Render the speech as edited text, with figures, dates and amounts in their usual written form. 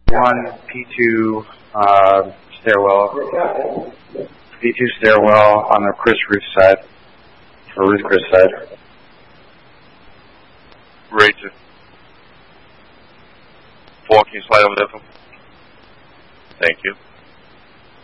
P1, P2 stairwell. P2 stairwell on the Chris Ruth side, or Ruth Chris side. Rachel. 4, can you slide over there for me? Thank you.